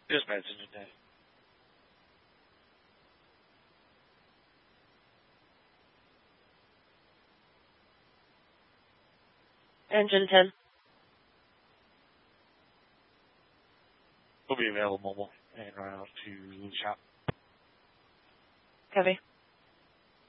Just message it then. Engine 10. Will be available mobile and route to shop. Copy.